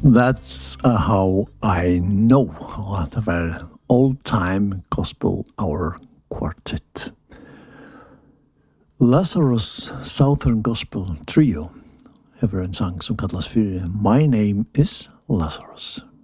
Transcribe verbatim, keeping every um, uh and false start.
That's uh, how I know. Og det var Old Time Gospel Hour Quartet. Lazarus Southern Gospel Trio hever en sang som kallas for My Name is Lazarus.